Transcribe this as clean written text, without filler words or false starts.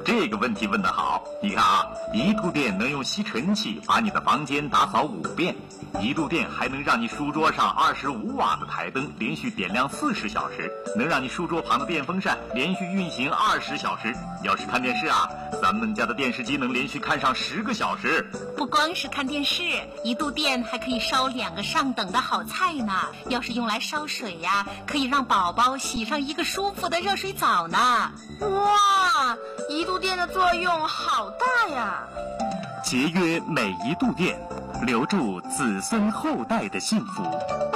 这个问题问得好。你看啊，一度电能用吸尘器把你的房间打扫5遍，一度电还能让你书桌上25瓦的台灯连续点亮40小时，能让你书桌旁的电风扇连续运行20小时。要是看电视啊，咱们家的电视机能连续看上10个小时。 不光是看电视，一度电还可以烧2个上等的好菜呢。要是用来烧水呀，可以让宝宝洗上一个舒服的热水澡呢。 哇，一度电的作用好大呀！ 节约每一度电，留住子孙后代的幸福。